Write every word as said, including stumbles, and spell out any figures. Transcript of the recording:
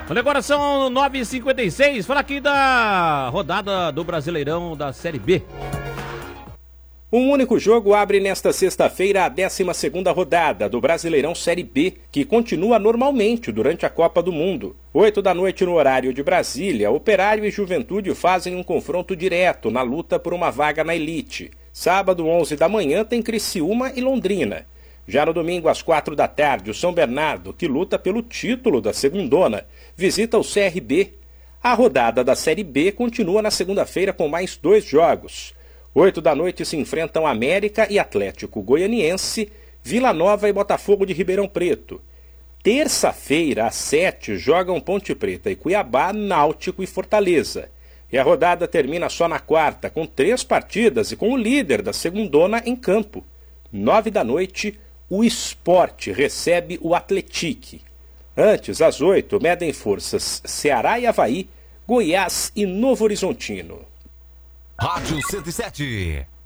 Olha, agora são nove e cinquenta e seis. Fala aqui da rodada do Brasileirão da Série B. Um único jogo abre nesta sexta-feira a décima segunda rodada do Brasileirão Série B, que continua normalmente durante a Copa do Mundo. Oito da noite no horário de Brasília, Operário e Juventude fazem um confronto direto na luta por uma vaga na elite. Sábado, onze da manhã, tem Criciúma e Londrina. Já no domingo, às quatro da tarde, o São Bernardo, que luta pelo título da segundona, visita o C R B. A rodada da Série B continua na segunda-feira com mais dois jogos. Oito da noite se enfrentam América e Atlético Goianiense, Vila Nova e Botafogo de Ribeirão Preto. Terça-feira, às sete, jogam Ponte Preta e Cuiabá, Náutico e Fortaleza. E a rodada termina só na quarta, com três partidas e com o líder da segundona em campo. Nove da noite, o Sport recebe o Atletique. Antes, às oito, medem forças Ceará e Avaí, Goiás e Novo Horizontino. Rádio cento e sete.